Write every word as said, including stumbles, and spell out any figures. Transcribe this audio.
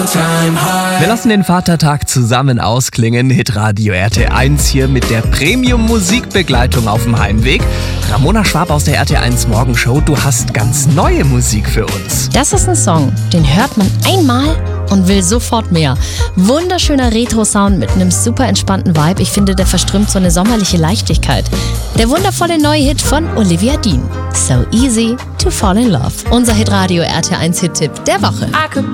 Wir lassen den Vatertag zusammen ausklingen. Hitradio R T eins hier mit der Premium-Musikbegleitung auf dem Heimweg. Ramona Schwab aus der R T eins Morgenshow, du hast ganz neue Musik für uns. Das ist ein Song, den hört man einmal und will sofort mehr. Wunderschöner Retro-Sound mit einem super entspannten Vibe. Ich finde, der verströmt so eine sommerliche Leichtigkeit. Der wundervolle neue Hit von Olivia Dean. So easy to fall in love. Unser Hitradio R T eins Hit-Tipp der Woche. I could